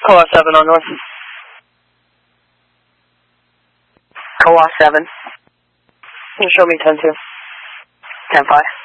Coa 7 on north. Coa 7. Can you show me 10-2? 10-5.